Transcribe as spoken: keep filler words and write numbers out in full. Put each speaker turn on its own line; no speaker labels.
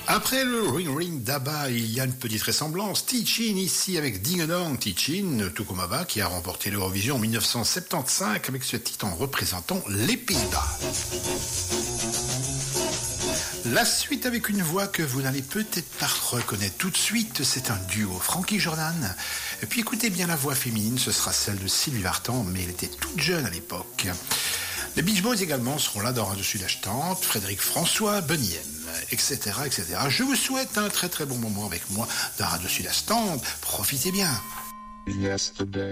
Après le Ring Ring d'Abba, il y a une petite ressemblance. Tichin ici avec Ding Dong, Tichin, tout comme Abba, qui a remporté l'Eurovision en dix-neuf cent soixante-quinze avec ce titre en représentant les Pays-Bas. La suite avec une voix que vous n'allez peut-être pas reconnaître tout de suite, c'est un duo, Frankie Jordan. Et puis écoutez bien la voix féminine, ce sera celle de Sylvie Vartan, mais elle était toute jeune à l'époque. Les Beach Boys également seront là dans Radio Sud H-Tente, Frédéric François, Bonnie M, et cetera, et cetera. Je vous souhaite un très très bon moment avec moi dans Radio Sud H-Tente. Profitez bien. Yesterday.